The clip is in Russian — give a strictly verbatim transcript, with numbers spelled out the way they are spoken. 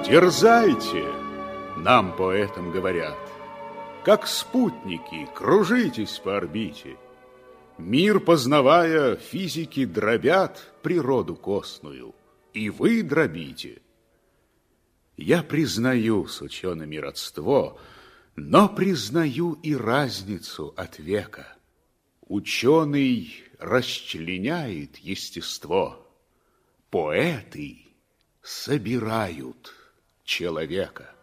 Дерзайте, нам поэтам говорят, как спутники, кружитесь по орбите. Мир познавая, физики дробят природу косную, и вы дробите. Я признаю с учеными родство, но признаю и разницу от века. Ученый расчленяет естество, поэты собирают человека.